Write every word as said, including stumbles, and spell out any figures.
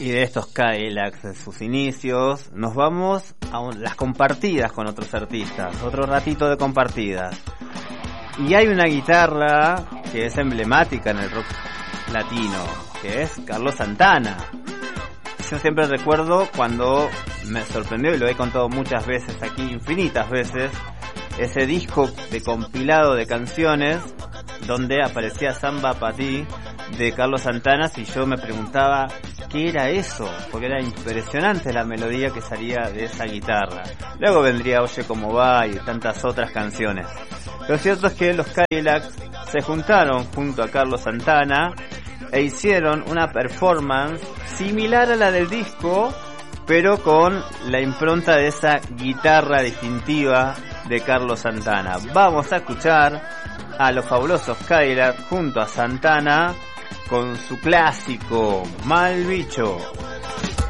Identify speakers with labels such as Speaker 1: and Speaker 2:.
Speaker 1: Y de estos Cadillacs, de sus inicios, nos vamos a un, las compartidas con otros artistas, otro ratito de compartidas. Y hay una guitarra que es emblemática en el rock latino, que es Carlos Santana. Yo siempre recuerdo cuando me sorprendió, y lo he contado muchas veces aquí, infinitas veces, ese disco de compilado de canciones donde aparecía Samba Pa' Ti de Carlos Santana, y yo me preguntaba qué era eso, porque era impresionante la melodía que salía de esa guitarra. Luego vendría Oye Cómo Va y tantas otras canciones. Lo cierto es que los Cadillacs se juntaron junto a Carlos Santana e hicieron una performance similar a la del disco, pero con la impronta de esa guitarra distintiva de Carlos Santana. Vamos a escuchar a los fabulosos Cadillacs junto a Santana con su clásico Mal Bicho.